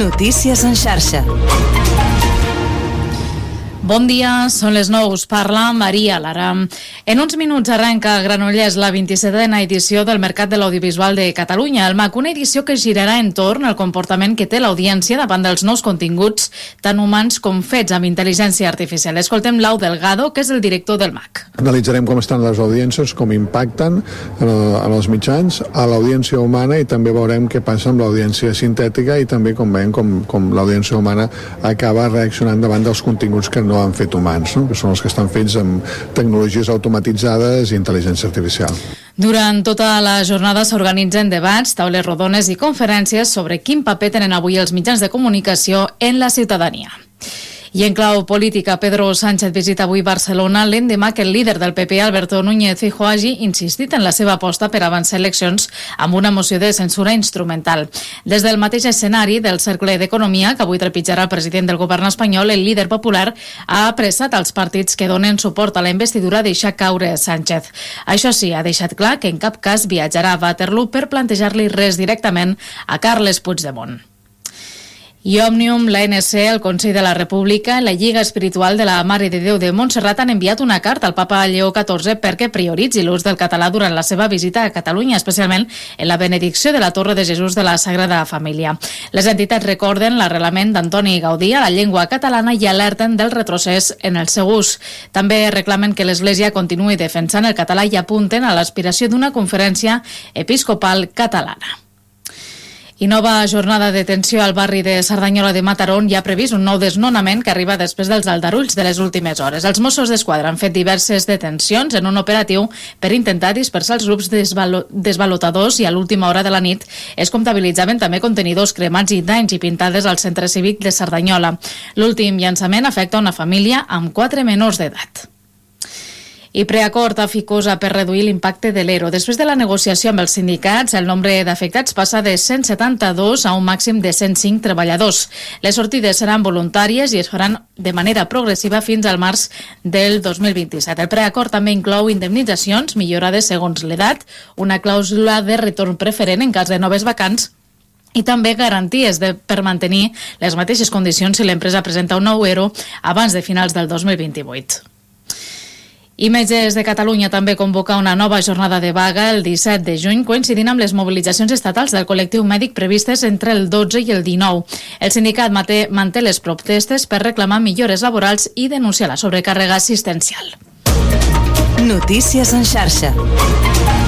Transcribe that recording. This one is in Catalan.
Notícies en xarxa. Bon dia, són les 9, us parla Maria Lara. En uns minuts arrenca a Granollers la 27a edició del Mercat de l'Audiovisual de Catalunya, el MAC, una edició que girarà entorn al comportament que té l'audiència davant dels nous continguts, tant humans com fets amb intel·ligència artificial. Escoltem Lau Delgado, que és el director del MAC. Analitzarem com estan les audiències, com impacten en els mitjans, a l'audiència humana, i també veurem què passa amb l'audiència sintètica i també com veiem com l'audiència humana acaba reaccionant davant dels continguts que no han fet humans, no? Que són els que estan fets amb tecnologies automatitzades i intel·ligència artificial. Durant tota la jornada s'organitzen debats, taules rodones i conferències sobre quin paper tenen avui els mitjans de comunicació en la ciutadania. I en clau política, Pedro Sánchez visita avui Barcelona l'endemà que el líder del PP, Alberto Núñez Feijóo, hagi insistit en la seva aposta per avançar eleccions amb una moció de censura instrumental. Des del mateix escenari del Cercle d'Economia, que avui trepitjarà el president del govern espanyol, el líder popular ha apressat als partits que donen suport a la investidura a deixar caure Sánchez. Això sí, ha deixat clar que en cap cas viatjarà a Waterloo per plantejar-li res directament a Carles Puigdemont. I Òmnium, l'ANC, el Consell de la República, la Lliga Espiritual de la Mare de Déu de Montserrat han enviat una carta al papa Lleó XIV perquè prioritzi l'ús del català durant la seva visita a Catalunya, especialment en la benedicció de la Torre de Jesús de la Sagrada Família. Les entitats recorden l'arrelament d'Antoni Gaudí a la llengua catalana i alerten del retrocés en el seu ús. També reclamen que l'Església continuï defensant el català i apunten a l'aspiració d'una conferència episcopal catalana. I nova jornada de detenció al barri de Cerdanyola de Mataró, hi ha previst un nou desnonament que arriba després dels aldarulls de les últimes hores. Els Mossos d'Esquadra han fet diverses detencions en un operatiu per intentar dispersar els grups desvalotadors i a l'última hora de la nit es comptabilitzaven també contenidors cremats i danys i pintades al centre cívic de Cerdanyola. L'últim llançament afecta una família amb 4 menors d'edat. I preacord a Ficosa per reduir l'impacte de l'ERO. Després de la negociació amb els sindicats, el nombre d'afectats passa de 172 a un màxim de 105 treballadors. Les sortides seran voluntàries i es faran de manera progressiva fins al març del 2027. El preacord també inclou indemnitzacions millorades segons l'edat, una clàusula de retorn preferent en cas de noves vacants i també garanties per mantenir les mateixes condicions si l'empresa presenta un nou ERO abans de finals del 2028. I Metges de Catalunya també convoca una nova jornada de vaga el 17 de juny, coincidint amb les mobilitzacions estatals del col·lectiu mèdic previstes entre el 12 i el 19. El sindicat manté les protestes per reclamar millores laborals i denunciar la sobrecàrrega assistencial. Notícies en xarxa.